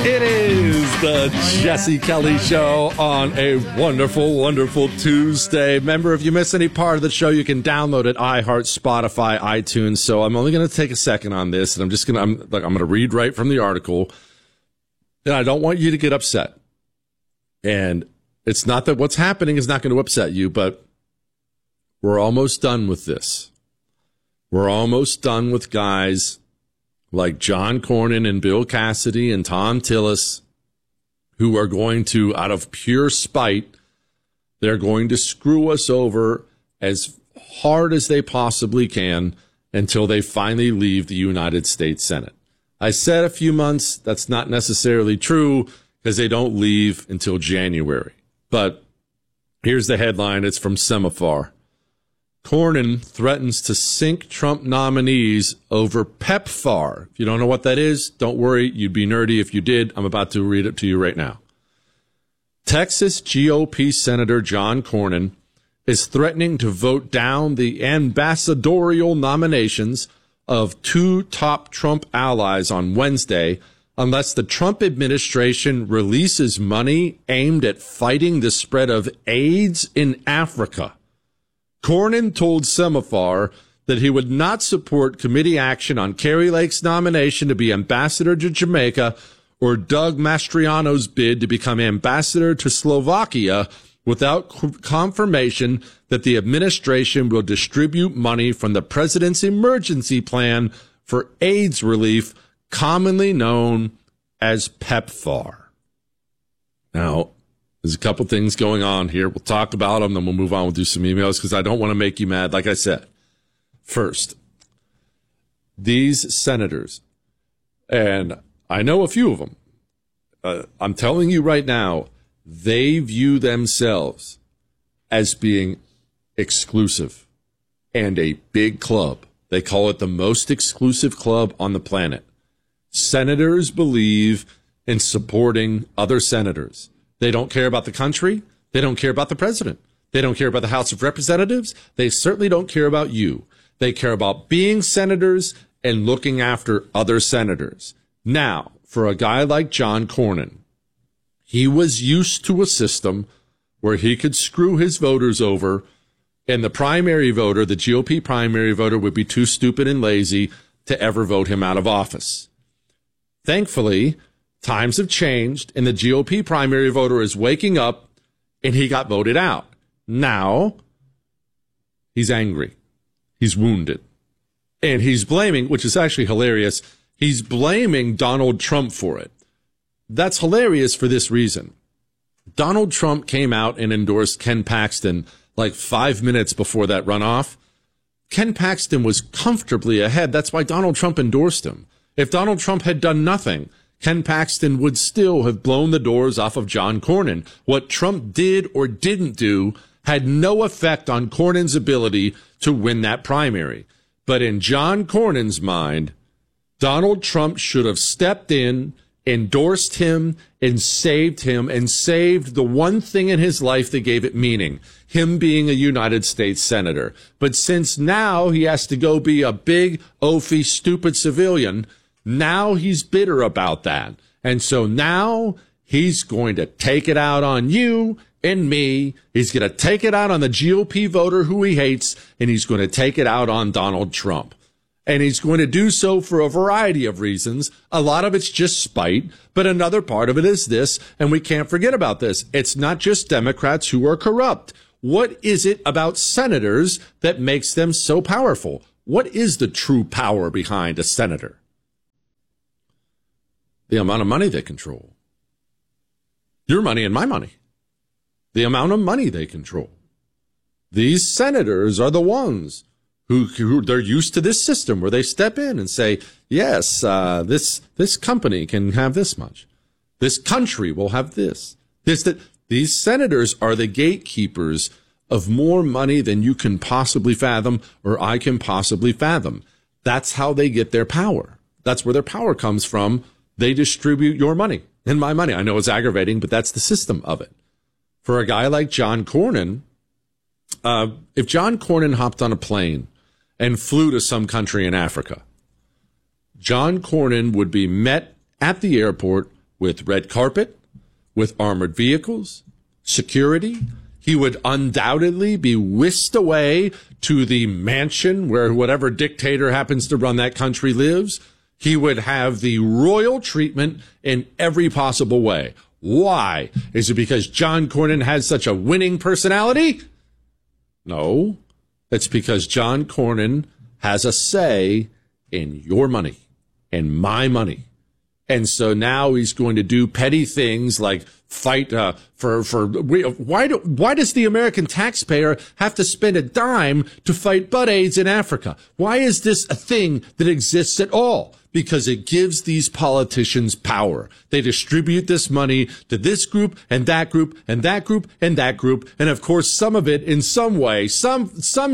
It is the Jesse Kelly Show on a wonderful, wonderful Tuesday. Remember, if you miss any part of the show, you can download it, iHeart, Spotify, iTunes. So I'm only going to take a second on this, and I'm going to read right from the article. And I don't want you to get upset. And it's not that what's happening is not going to upset you, but we're almost done with this. We're almost done with guys like John Cornyn and Bill Cassidy and Tom Tillis, who are going to, out of pure spite, they're going to screw us over as hard as they possibly can until they finally leave the United States Senate. I said a few months. That's not necessarily true because they don't leave until January. But here's the headline. It's from Semaphore. Cornyn threatens to sink Trump nominees over PEPFAR. If you don't know what that is, don't worry. You'd be nerdy if you did. I'm about to read it to you right now. Texas GOP Senator John Cornyn is threatening to vote down the ambassadorial nominations of two top Trump allies on Wednesday unless the Trump administration releases money aimed at fighting the spread of AIDS in Africa. Cornyn told Semaphore that he would not support committee action on Kari Lake's nomination to be ambassador to Jamaica or Doug Mastriano's bid to become ambassador to Slovakia without confirmation that the administration will distribute money from the president's emergency plan for AIDS relief, commonly known as PEPFAR. Now, there's a couple things going on here. We'll talk about them, then we'll move on. We'll do some emails because I don't want to make you mad. Like I said, first, these senators, and I know a few of them, I'm telling you right now, they view themselves as being exclusive and a big club. They call it the most exclusive club on the planet. Senators believe in supporting other senators. They don't care about the country. They don't care about the president. They don't care about the House of Representatives. They certainly don't care about you. They care about being senators and looking after other senators. Now, for a guy like John Cornyn, he was used to a system where he could screw his voters over, and the primary voter, the GOP primary voter, would be too stupid and lazy to ever vote him out of office. Thankfully, times have changed, and the GOP primary voter is waking up, and he got voted out. Now, he's angry. He's wounded. And he's blaming, which is actually hilarious, he's blaming Donald Trump for it. That's hilarious for this reason. Donald Trump came out and endorsed Ken Paxton like 5 minutes before that runoff. Ken Paxton was comfortably ahead. That's why Donald Trump endorsed him. If Donald Trump had done nothing, Ken Paxton would still have blown the doors off of John Cornyn. What Trump did or didn't do had no effect on Cornyn's ability to win that primary. But in John Cornyn's mind, Donald Trump should have stepped in, endorsed him, and saved the one thing in his life that gave it meaning, him being a United States senator. But since now he has to go be a big, oafy, stupid civilian, now he's bitter about that. And so now he's going to take it out on you and me. He's going to take it out on the GOP voter who he hates, and he's going to take it out on Donald Trump. And he's going to do so for a variety of reasons. A lot of it's just spite, but another part of it is this, and we can't forget about this. It's not just Democrats who are corrupt. What is it about senators that makes them so powerful? What is the true power behind a senator? The amount of money they control. Your money and my money. The amount of money they control. These senators are the ones who they're used to this system where they step in and say, yes, this company can have this much. This country will have this. These senators are the gatekeepers of more money than you can possibly fathom or I can possibly fathom. That's how they get their power. That's where their power comes from. They distribute your money and my money. I know it's aggravating, but that's the system of it. For a guy like John Cornyn, if John Cornyn hopped on a plane and flew to some country in Africa, John Cornyn would be met at the airport with red carpet, with armored vehicles, security. He would undoubtedly be whisked away to the mansion where whatever dictator happens to run that country lives. He would have the royal treatment in every possible way. Why? Is it because John Cornyn has such a winning personality? No. It's because John Cornyn has a say in your money and my money. And so now he's going to do petty things like fight why does the American taxpayer have to spend a dime to fight butt AIDS in Africa? Why is this a thing that exists at all? Because it gives these politicians power. They distribute this money to this group and that group and that group and that group. And of course, some of it in some way, some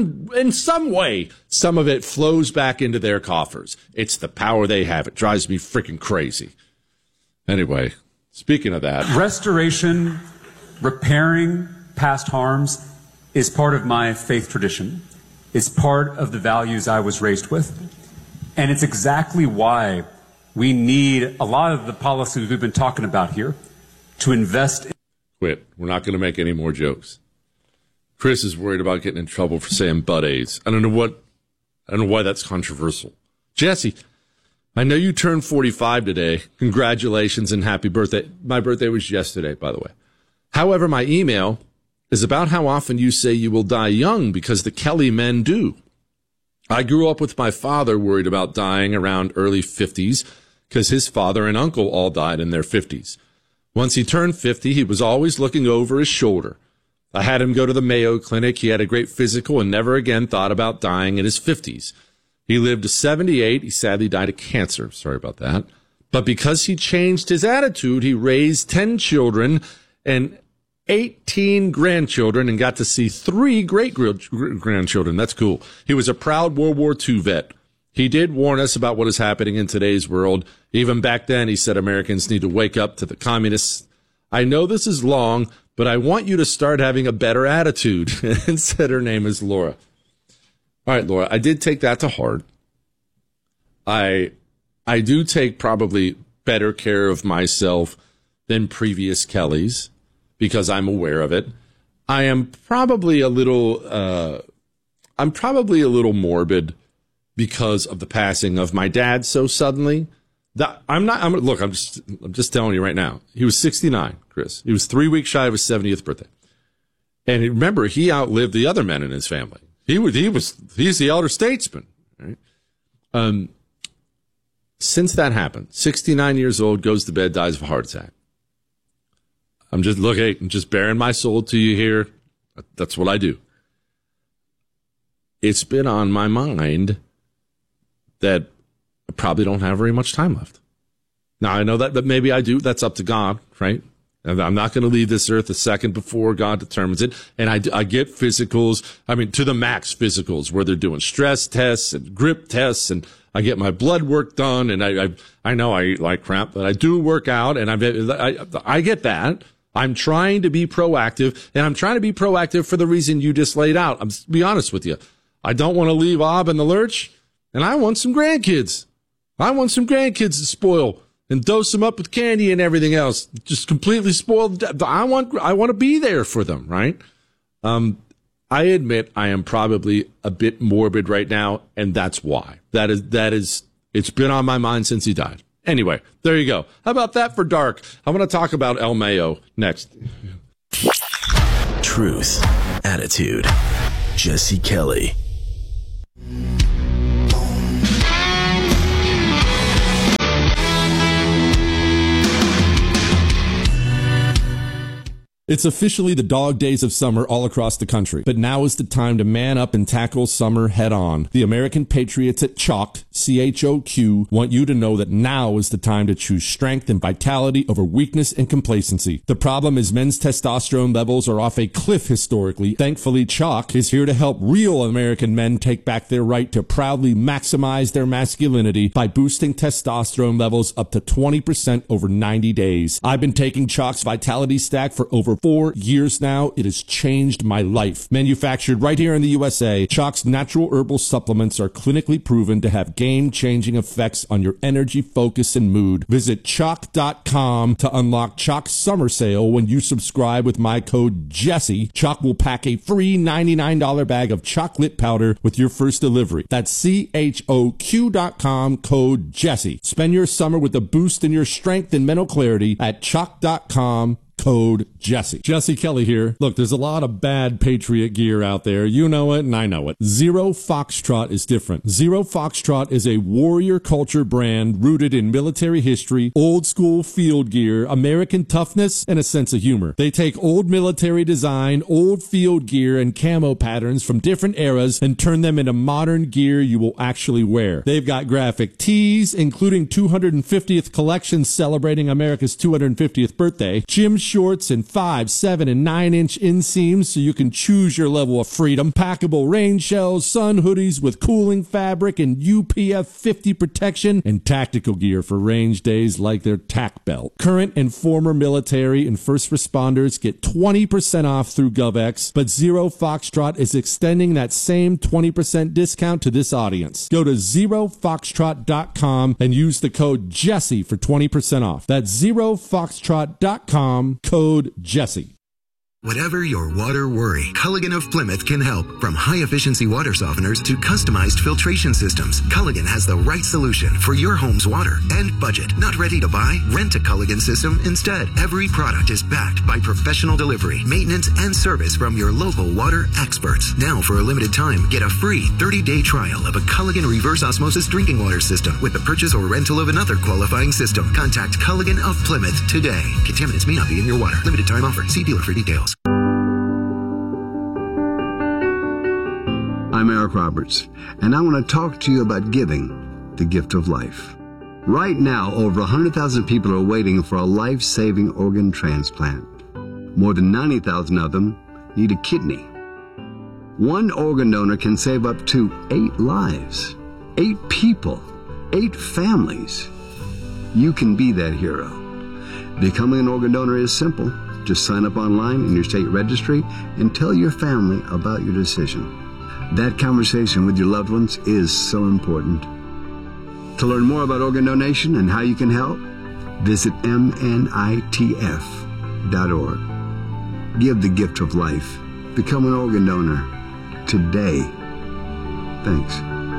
of it flows back into their coffers. It's the power they have. It drives me freaking crazy. Anyway, speaking of that. Restoration, repairing past harms is part of my faith tradition. It's part of the values I was raised with. And it's exactly why we need a lot of the policies we've been talking about here to invest in. Quit. We're not going to make any more jokes. Chris is worried about getting in trouble for saying butt AIDS. I don't know why that's controversial. Jesse, I know you turned 45 today. Congratulations and happy birthday. My birthday was yesterday, by the way. However, my email is about how often you say you will die young because the Kelly men do. I grew up with my father worried about dying around early 50s because his father and uncle all died in their 50s. Once he turned 50, he was always looking over his shoulder. I had him go to the Mayo Clinic. He had a great physical and never again thought about dying in his 50s. He lived to 78. He sadly died of cancer. Sorry about that. But because he changed his attitude, he raised 10 children and 18 grandchildren and got to see 3 great-grandchildren. That's cool. He was a proud World War II vet. He did warn us about what is happening in today's world. Even back then, he said Americans need to wake up to the communists. I know this is long, but I want you to start having a better attitude. And said her name is Laura. All right, Laura, I did take that to heart. I do take probably better care of myself than previous Kellys, because I'm aware of it. I am probably a little morbid because of the passing of my dad so suddenly. I'm just telling you right now. He was 69, Chris. He was 3 weeks shy of his 70th birthday. And remember, he outlived the other men in his family. He's the elder statesman, right? Since that happened, 69 years old, goes to bed, dies of a heart attack. I'm just bearing my soul to you here. That's what I do. It's been on my mind that I probably don't have very much time left. Now, I know that, but maybe I do. That's up to God, right? I'm not going to leave this earth a second before God determines it. And I get physicals, to the max physicals, where they're doing stress tests and grip tests, and I get my blood work done. And I know I eat like crap, but I do work out, and I get that. I'm trying to be proactive, and I'm trying to be proactive for the reason you just laid out. I'm be honest with you. I don't want to leave Ob in the lurch, and I want some grandkids. I want some grandkids to spoil and dose them up with candy and everything else. Just completely spoiled. I want to be there for them, right? I admit I am probably a bit morbid right now, and that's why. That is. It's been on my mind since he died. Anyway, there you go. How about that for dark? I want to talk about El Mayo next. Truth, attitude, Jesse Kelly. It's officially the dog days of summer all across the country, but now is the time to man up and tackle summer head on. The American Patriots at Choq, CHOQ, want you to know that now is the time to choose strength and vitality over weakness and complacency. The problem is men's testosterone levels are off a cliff historically. Thankfully, Choq is here to help real American men take back their right to proudly maximize their masculinity by boosting testosterone levels up to 20% over 90 days. I've been taking Choq's Vitality Stack for over for 4 years now. It has changed my life. Manufactured right here in the USA, Choq's natural herbal supplements are clinically proven to have game-changing effects on your energy, focus, and mood. Visit Choq.com to unlock Choq's summer sale. When you subscribe with my code Jesse, Choq will pack a free $99 bag of chocolate powder with your first delivery. That's CHOQ.com, code Jesse. Spend your summer with a boost in your strength and mental clarity at Choq.com, code Jesse. Jesse Kelly here. Look, there's a lot of bad Patriot gear out there. You know it and I know it. Zero Foxtrot is different. Zero Foxtrot is a warrior culture brand rooted in military history, old school field gear, American toughness, and a sense of humor. They take old military design, old field gear, and camo patterns from different eras and turn them into modern gear you will actually wear. They've got graphic tees, including 250th collections celebrating America's 250th birthday, gym shorts, and 5, 7, and 9-inch inseams so you can choose your level of freedom, packable rain shells, sun hoodies with cooling fabric and UPF 50 protection, and tactical gear for range days like their TAC belt. Current and former military and first responders get 20% off through GovX, but Zero Foxtrot is extending that same 20% discount to this audience. Go to ZeroFoxtrot.com and use the code Jesse for 20% off. That's ZeroFoxtrot.com, code Jesse. Whatever your water worry, Culligan of Plymouth can help. From high-efficiency water softeners to customized filtration systems, Culligan has the right solution for your home's water and budget. Not ready to buy? Rent a Culligan system instead. Every product is backed by professional delivery, maintenance, and service from your local water experts. Now, for a limited time, get a free 30-day trial of a Culligan reverse osmosis drinking water system with the purchase or rental of another qualifying system. Contact Culligan of Plymouth today. Contaminants may not be in your water. Limited time offer. See dealer for details. I'm Eric Roberts, and I want to talk to you about giving the gift of life. Right now, over 100,000 people are waiting for a life-saving organ transplant. More than 90,000 of them need a kidney. One organ donor can save up to 8 lives, 8 people, 8 families. You can be that hero. Becoming an organ donor is simple. Just sign up online in your state registry and tell your family about your decision. That conversation with your loved ones is so important. To learn more about organ donation and how you can help, visit MNITF.org. Give the gift of life. Become an organ donor today. Thanks.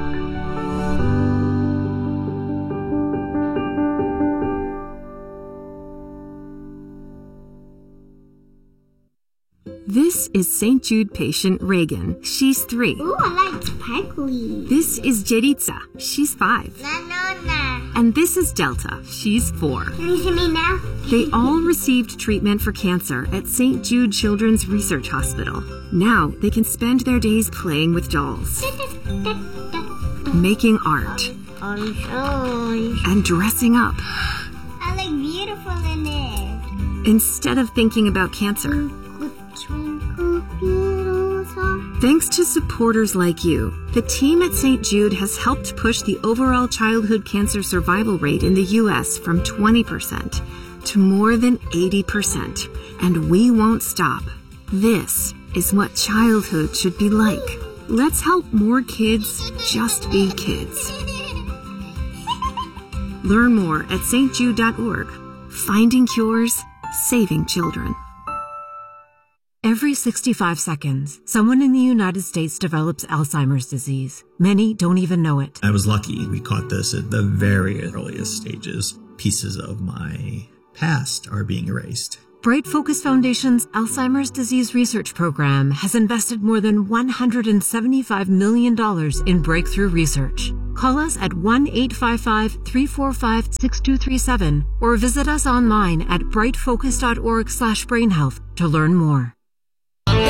This is St. Jude patient Reagan. She's 3. Ooh, I like sparkly. This is Jeritza. She's 5. No. And this is Delta. She's 4. Can you see me now? They all received treatment for cancer at St. Jude Children's Research Hospital. Now they can spend their days playing with dolls, making art, and dressing up. I look beautiful in it. Instead of thinking about cancer. Thanks to supporters like you, the team at St. Jude has helped push the overall childhood cancer survival rate in the U.S. from 20% to more than 80%. And we won't stop. This is what childhood should be like. Let's help more kids just be kids. Learn more at stjude.org. Finding cures, saving children. Every 65 seconds, someone in the United States develops Alzheimer's disease. Many don't even know it. I was lucky. We caught this at the very earliest stages. Pieces of my past are being erased. Bright Focus Foundation's Alzheimer's Disease Research Program has invested more than $175 million in breakthrough research. Call us at 1-855-345-6237 or visit us online at brightfocus.org/brainhealth to learn more.